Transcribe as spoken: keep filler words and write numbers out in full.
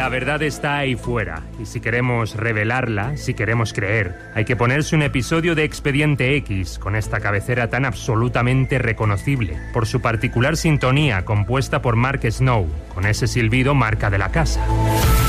verdad está ahí fuera, y si queremos revelarla, si queremos creer, hay que ponerse un episodio de Expediente X con esta cabecera tan absolutamente reconocible, por su particular sintonía compuesta por Mark Snow, con ese silbido marca de la casa.